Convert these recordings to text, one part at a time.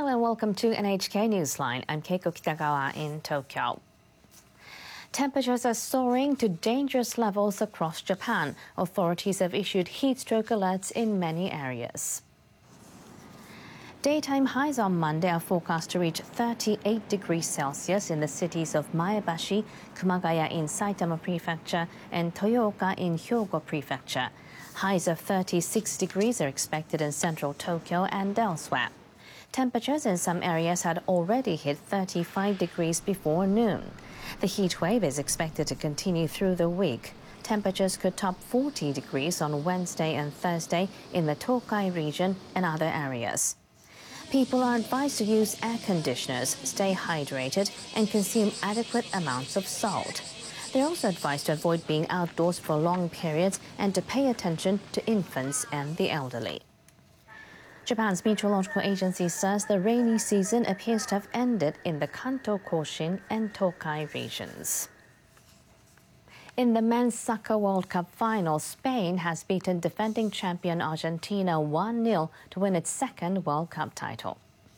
and welcome to NHK Newsline. I'm Keiko Kitagawa in Tokyo. Temperatures are soaring to dangerous levels across Japan. Authorities have issued heat stroke alerts in many areas. Daytime highs on Monday are forecast to reach 38 degrees Celsius in the cities of Maebashi, Kumagaya in Saitama Prefecture, and Toyooka in Hyogo Prefecture. Highs of 36 degrees are expected in central Tokyo and elsewhere. Temperatures in some areas had already hit 35 degrees before noon. The heat wave is expected to continue through the week. Temperatures could top 40 degrees on Wednesday and Thursday in the Tokai region and other areas. People are advised to use air conditioners, stay hydrated, and consume adequate amounts of salt. They're also advised to avoid being outdoors for long periods and to pay attention to infants and the elderly. Japan's meteorological agency says the rainy season appears to have ended in the Kanto Koshin and Tokai regions. In the Men's Soccer World Cup final, Spain has beaten defending champion Argentina 1-0 to win its second World Cup title.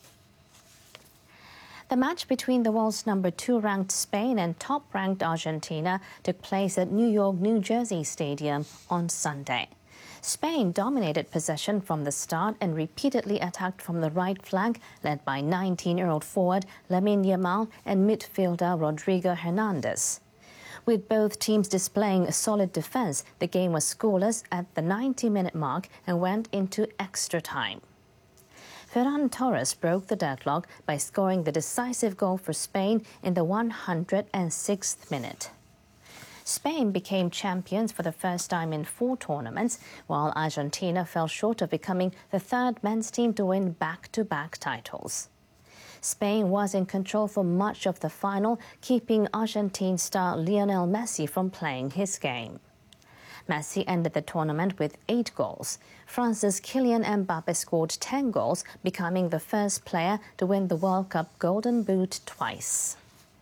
The match between the world's number 2 ranked Spain and top-ranked Argentina took place at New York, New Jersey Stadium on Sunday. Spain dominated possession from the start and repeatedly attacked from the right flank, led by 19-year-old forward Lamine Yamal and midfielder Rodrigo Hernandez. With both teams displaying a solid defense, the game was scoreless at the 90-minute mark and went into extra time. Ferran Torres broke the deadlock by scoring the decisive goal for Spain in the 106th minute. Spain became champions for the first time in 4 tournaments, while Argentina fell short of becoming the third men's team to win back-to-back titles. Spain was in control for much of the final, keeping Argentine star Lionel Messi from playing his game. Messi ended the tournament with 8 goals. France's Kylian Mbappé scored 10 goals, becoming the first player to win the World Cup Golden Boot twice.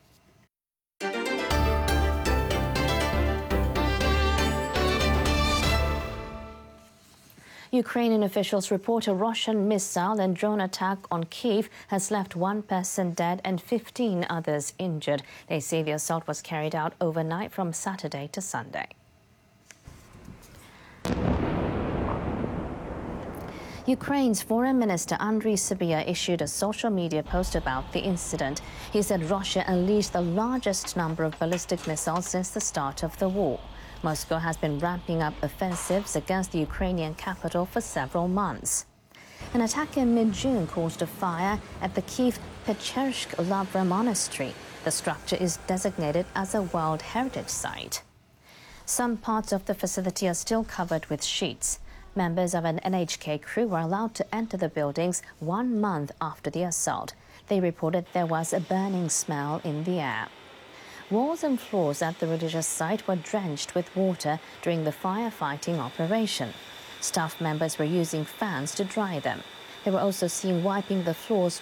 Ukrainian officials report a Russian missile and drone attack on Kyiv has left 1 person dead and 15 others injured. They say the assault was carried out overnight from Saturday to Sunday. Ukraine's Foreign Minister Andriy Sybiha issued a social media post about the incident. He said Russia unleashed the largest number of ballistic missiles since the start of the war. Moscow has been ramping up offensives against the Ukrainian capital for several months. An attack in mid-June caused a fire at the Kyiv Pechersk Lavra Monastery. The structure is designated as a World Heritage Site. Some parts of the facility are still covered with sheets. Members of an NHK crew were allowed to enter the buildings 1 month after the assault. They reported there was a burning smell in the air. Walls and floors at the religious site were drenched with water during the firefighting operation. Staff members were using fans to dry them. They were also seen wiping the floors